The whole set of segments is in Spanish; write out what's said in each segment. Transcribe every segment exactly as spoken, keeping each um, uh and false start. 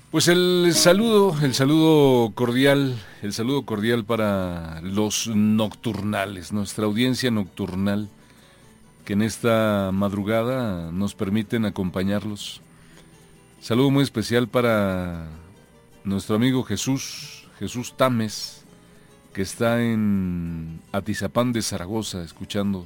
Pues el saludo, el saludo cordial, el saludo cordial para los nocturnales, nuestra audiencia nocturnal, que en esta madrugada nos permiten acompañarlos. Saludo muy especial para nuestro amigo Jesús, Jesús Tames, que está en Atizapán de Zaragoza, escuchando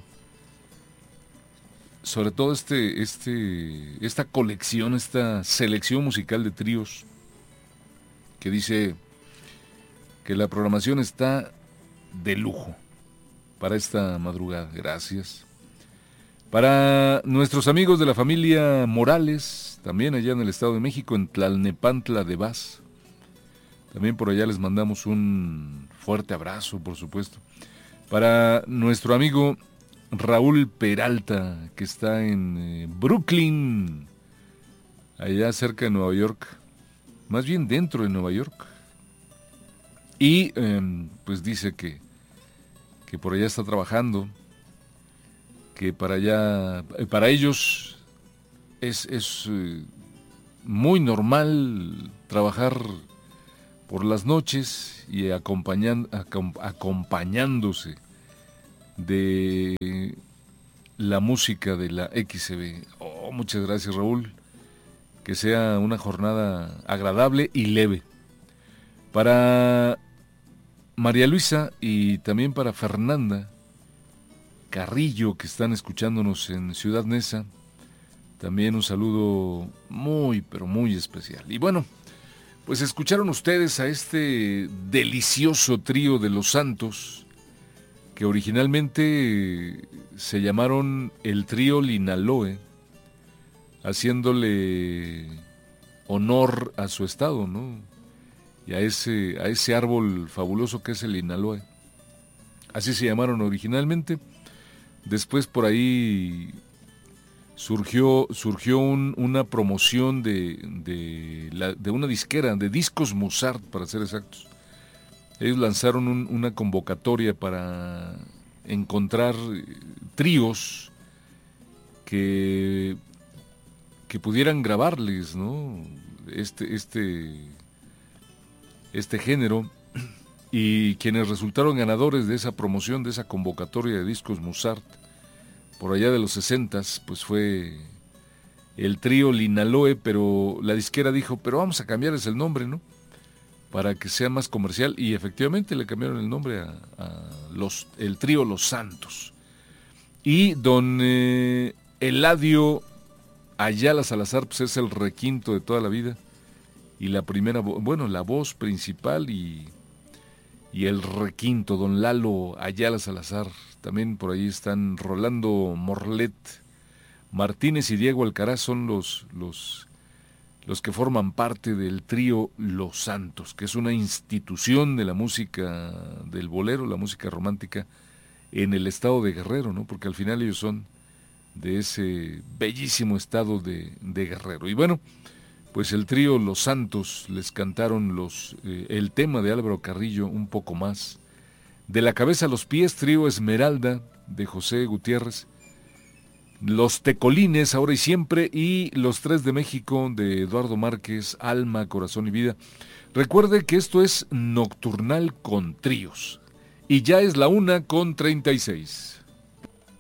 sobre todo este, este, esta colección, esta selección musical de tríos, que dice que la programación está de lujo para esta madrugada. Gracias. Para nuestros amigos de la familia Morales, también allá en el Estado de México, en Tlalnepantla de Vaz. También por allá les mandamos un fuerte abrazo, por supuesto. Para nuestro amigo Raúl Peralta, que está en eh, Brooklyn, allá cerca de Nueva York. Más bien dentro de Nueva York. Y eh, pues dice que, que por allá está trabajando, que para allá, para ellos es, es eh, muy normal trabajar por las noches y acompañan, acom, acompañándose de la música de la X C B. Oh, muchas gracias, Raúl. Que sea una jornada agradable y leve. Para María Luisa y también para Fernanda Carrillo, que están escuchándonos en Ciudad Neza, también un saludo muy, pero muy especial. Y bueno, pues escucharon ustedes a este delicioso trío de Los Santos, que originalmente se llamaron el trío Linaloe, haciéndole honor a su estado, ¿no? Y a ese, a ese árbol fabuloso que es el Linaloe. Así se llamaron originalmente. Después por ahí surgió, surgió un, una promoción de, de, la, de una disquera, de Discos Mozart, para ser exactos. Ellos lanzaron un, una convocatoria para encontrar tríos que que pudieran grabarles, ¿no? Este, este, este género, y quienes resultaron ganadores de esa promoción, de esa convocatoria de Discos Mozart, por allá de los sesentas, pues fue el trío Linaloe, pero la disquera dijo, pero vamos a cambiarles el nombre, ¿no? Para que sea más comercial, y efectivamente le cambiaron el nombre a, a los, el trío Los Santos. Y don eh, Eladio Ayala Salazar, pues es el requinto de toda la vida, y la primera, bueno, la voz principal y, y el requinto, don Lalo Ayala Salazar. También por ahí están Rolando Morlet, Martínez y Diego Alcaraz, son los, los, los que forman parte del trío Los Santos, que es una institución de la música del bolero, la música romántica en el estado de Guerrero, ¿no? Porque al final ellos son de ese bellísimo estado de, de Guerrero. Y bueno, pues el trío Los Santos les cantaron los eh, el tema de Álvaro Carrillo, Un poco más. De la cabeza a los pies, trío Esmeralda, de José Gutiérrez. Los Tecolines, Ahora y Siempre, y Los Tres de México, de Eduardo Márquez, Alma, Corazón y Vida. Recuerde que esto es Nocturnal con Tríos. Y ya es la una con treinta y seis.